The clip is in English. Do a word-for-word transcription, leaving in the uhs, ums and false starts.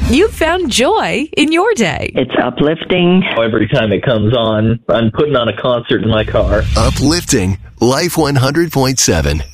you've found joy in your day. It's uplifting. Every time it comes on, I'm putting on a concert in my car. Uplifting Life one hundred point seven.